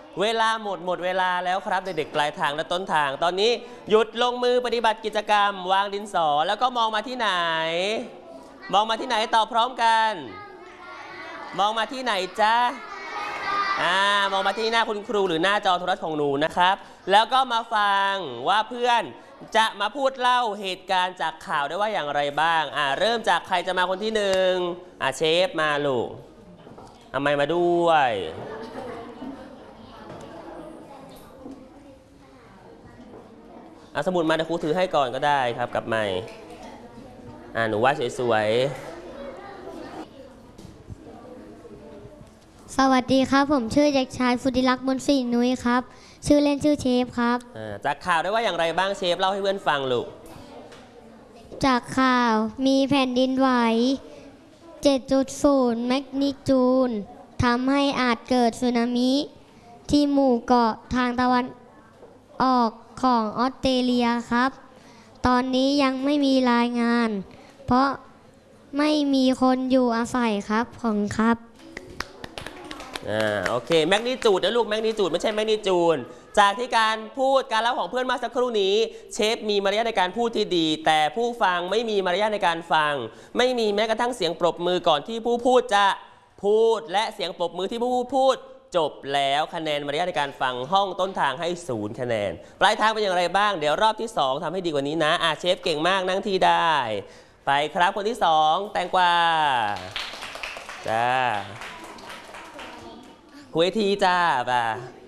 เวลาหมดเวลาแล้วครับเด็กๆปลายทางและต้นทางตอนนี้หยุดลงมือปฏิบัติกิจกรรมวางดินสอแล้วก็มองมาที่ไหนมองมาที่ไหนตอบพร้อมกันมองมาที่ไหนจ๊ะมองมาที่หน้าคุณครูหรือหน้าจอโทรทัศน์ของหนูนะครับแล้วก็มาฟังว่าเพื่อนจะมาพูดเล่าเหตุการณ์จากข่าวได้ว่าอย่างไรบ้างเริ่มจากใครจะมาคนที่หนึ่งเชฟมาลูกเอาไมค์มาด้วยสมุดมาเดี๋ยวครูถือให้ก่อนก็ได้ครับกับไมค์หนูว่าสวยๆสวัสดีครับผมชื่อเด็กชายฟุติลักษณ์มนต์ศรีนุ้ยครับชื่อเล่นชื่อเชฟครับจากข่าวได้ว่าอย่างไรบ้างเชฟเล่าให้เพื่อนฟังลูกจากข่าวมีแผ่นดินไหว 7.0 แมกนิจูดทำให้อาจเกิดสึนามิที่หมู่เกาะทางตะวันออกของออสเตรเลียครับตอนนี้ยังไม่มีรายงานเพราะไม่มีคนอยู่อาศัยครับของครับโอเคแมกนิจูดนะลูกแมกนิจูดไม่ใช่แมกนิจูดจากที่การพูดการเล่าของเพื่อนมาสักครู่นี้เชฟมีมารยาทในการพูดที่ดีแต่ผู้ฟังไม่มีมารยาทในการฟังไม่มีแม้กระทั่งเสียงปรบมือก่อนที่ผู้พูดจะพูดและเสียงปรบมือที่ผู้พูดจบแล้วคะแนนมารยาทในการฟังห้องต้นทางให้0 คะแนนปลายทางเป็นอย่างไรบ้างเดี๋ยวรอบที่2ทำให้ดีกว่านี้นะเชฟเก่งมากนั่งที่ได้ไปครับคนที่2แตงกวาจ้าหัวทีจ้าป่ะ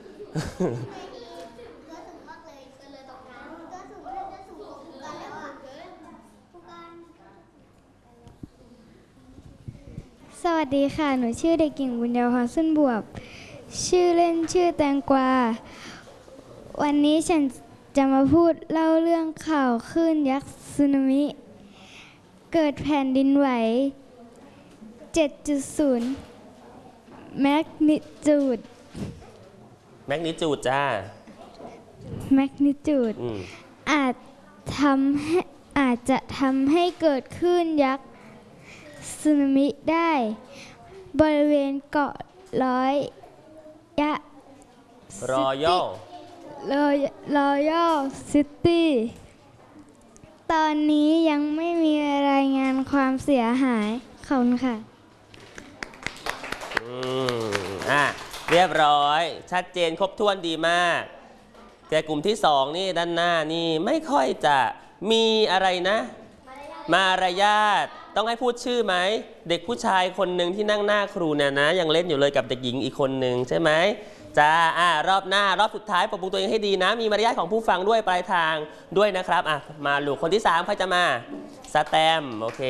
สวัสดีค่ะหนูชื่อเด็กหญิงบุญญาภาสุนบวบชื่อเล่นชื่อแตงกวาวันนี้ฉันจะมาพูดเล่าเรื่องข่าวคลื่นยักษ์สึนามิเกิดแผ่นดินไหว 7.0 แมกนิจูดจ้าแมกนิจูดอาจจะทำให้เกิดคลื่นยักษ์สึนามิได้บริเวณเกาะรอยัลซิตี้ตอนนี้ยังไม่มีรายงานความเสียหายขอบคุณค่ะเรียบร้อยชัดเจนครบถ้วนดีมากแต่กลุ่มที่2นี่ด้านหน้านี่ไม่ค่อยจะมีอะไรนะมารยาทต้องให้พูดชื่อไหมเด็กผู้ชายคนหนึ่งที่นั่งหน้าครูเนี่ยนะยังเล่นอยู่เลยกับเด็กหญิงอีกคนหนึ่งใช่ไหมจ้ารอบหน้ารอบสุดท้ายปรับปรุงตัวเองให้ดีนะมีมารยาทของผู้ฟังด้วยปลายทางด้วยนะครับมาลูกคนที่3ใครจะมาสแตมโอเค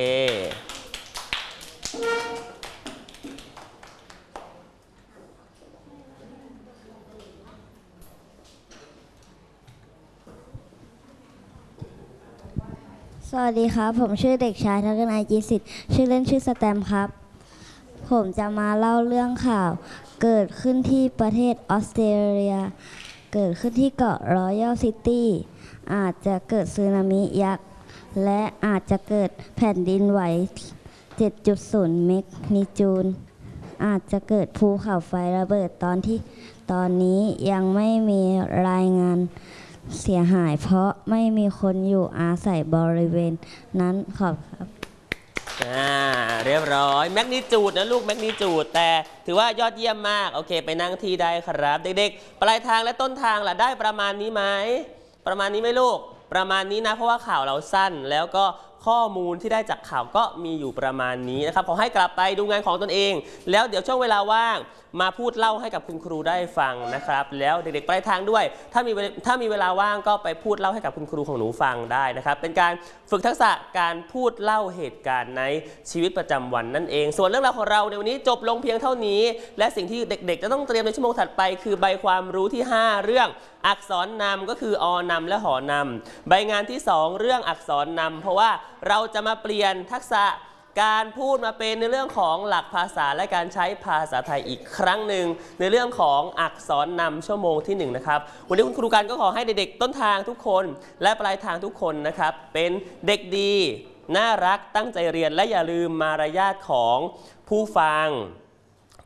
สวัสดีครับผมชื่อเด็กชายทักนัย จีสิทธิ์ชื่อเล่นชื่อสแตมครับผมจะมาเล่าเรื่องข่าวเกิดขึ้นที่ประเทศออสเตรเลียเกิดขึ้นที่เกาะรอยัลซิตี้อาจจะเกิดสึนามิยักษ์และอาจจะเกิดแผ่นดินไหว 7.0 แมกนิจูดอาจจะเกิดภูเขาไฟระเบิดตอนนี้ยังไม่มีรายงานเสียหายเพราะไม่มีคนอยู่อาศัยบริเวณนั้นขอบครับเรียบร้อยแมกนิจูดนะลูกแมกนิจูดแต่ถือว่ายอดเยี่ยมมากโอเคไปนั่งที่ได้ครับเด็กๆปลายทางและต้นทางล่ะได้ประมาณนี้ไหมประมาณนี้ไหมลูกประมาณนี้นะเพราะว่าข่าวเราสั้นแล้วก็ข้อมูลที่ได้จากข่าวก็มีอยู่ประมาณนี้นะครับขอให้กลับไปดูงานของตนเองแล้วเดี๋ยวช่วงเวลาว่างมาพูดเล่าให้กับคุณครูได้ฟังนะครับแล้วเด็กๆปลายทางด้วยถ้ามีเวลาว่างก็ไปพูดเล่าให้กับคุณครูของหนูฟังได้นะครับเป็นการฝึกทักษะการพูดเล่าเหตุการณ์ในชีวิตประจำวันนั่นเองส่วนเรื่องราวของเราในวันนี้จบลงเพียงเท่านี้และสิ่งที่เด็กๆจะต้องเตรียมในชั่วโมงถัดไปคือใบความรู้ที่5เรื่องอักษรนำก็คืออนำและหอนำใบงานที่2เรื่องอักษรนำเพราะว่าเราจะมาเปลี่ยนทักษะการพูดมาเป็นในเรื่องของหลักภาษาและการใช้ภาษาไทยอีกครั้งหนึ่งในเรื่องของอักษรนำชั่วโมงที่1นะครับวันนี้คุณครูกันก็ขอให้เด็กๆต้นทางทุกคนและปลายทางทุกคนนะครับเป็นเด็กดีน่ารักตั้งใจเรียนและอย่าลืมมารยาทของผู้ฟัง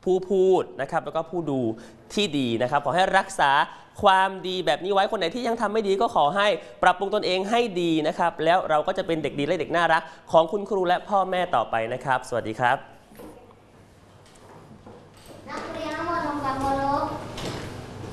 ผู้พูดนะครับแล้วก็ผู้ดูที่ดีนะครับขอให้รักษาความดีแบบนี้ไว้คนไหนที่ยังทำไม่ดีก็ขอให้ปรับปรุงตนเองให้ดีนะครับแล้วเราก็จะเป็นเด็กดีและเด็กน่ารักของคุณครูและพ่อแม่ต่อไปนะครับสวัสดีครับ